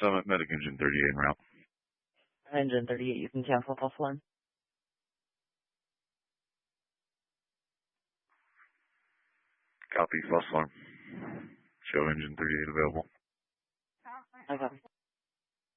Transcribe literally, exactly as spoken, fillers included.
Summit, Medic Engine thirty-eight en route. Engine thirty-eight, you can cancel false alarm. Copy, false alarm. Show Engine thirty-eight available. I copy.